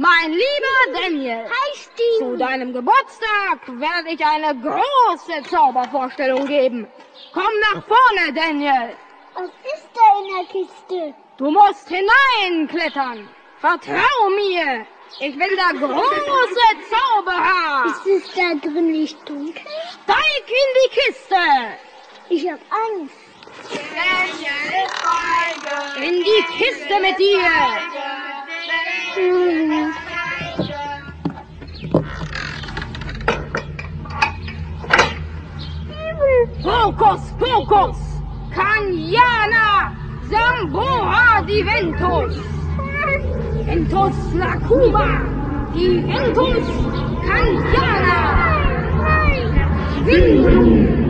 Mein lieber Daniel, zu deinem Geburtstag werde ich eine große Zaubervorstellung geben. Komm nach vorne, Daniel. Was ist da in der Kiste? Du musst hineinklettern. Vertrau mir. Ich will da große Zauber haben. Ist es da drin nicht dunkel? Steig in die Kiste. Ich hab Angst. In die Kiste mit dir. Hokus Pokus, Kanyana, Samboa Diventus, Ventus Lacuma, Diventus, Kanyana.